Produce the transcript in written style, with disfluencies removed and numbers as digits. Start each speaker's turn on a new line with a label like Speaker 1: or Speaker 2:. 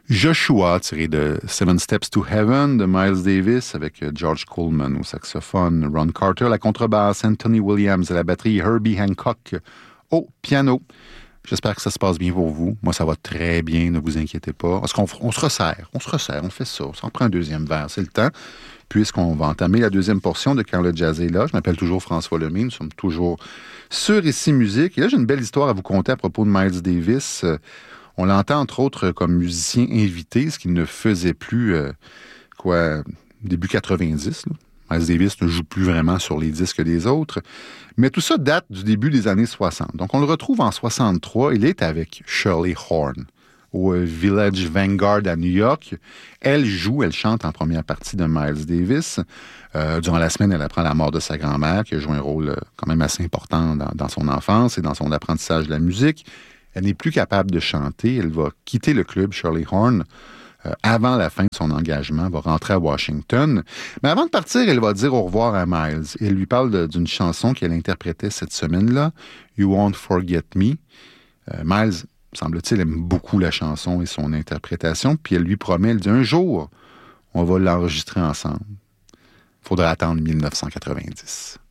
Speaker 1: Joshua, tiré de Seven Steps to Heaven de Miles Davis avec George Coleman au saxophone, Ron Carter à la contrebasse, Anthony Williams à la batterie, Herbie Hancock au piano. J'espère que ça se passe bien pour vous. Moi, ça va très bien, ne vous inquiétez pas. Parce qu'on se resserre, on fait ça. On s'en prend un deuxième verre, c'est le temps, puisqu'on va entamer la deuxième portion de Quand le jazz est là. Je m'appelle toujours François Lemay, nous sommes toujours sur Ici Musique. Et là, j'ai une belle histoire à vous conter à propos de Miles Davis. On l'entend, entre autres, comme musicien invité, ce qu'il ne faisait plus, début 90, là. Miles Davis ne joue plus vraiment sur les disques des autres. Mais tout ça date du début des années 60. Donc, on le retrouve en 63. Il est avec Shirley Horn au Village Vanguard à New York. Elle chante en première partie de Miles Davis. Durant la semaine, elle apprend la mort de sa grand-mère, qui a joué un rôle quand même assez important dans son enfance et dans son apprentissage de la musique. Elle n'est plus capable de chanter. Elle va quitter le club Shirley Horn avant la fin de son engagement, va rentrer à Washington. Mais avant de partir, elle va dire au revoir à Miles. Elle lui parle d'une chanson qu'elle interprétait cette semaine-là, You Won't Forget Me. Miles, semble-t-il, aime beaucoup la chanson et son interprétation, puis elle lui promet, elle dit, un jour, on va l'enregistrer ensemble. Il faudra attendre 1990.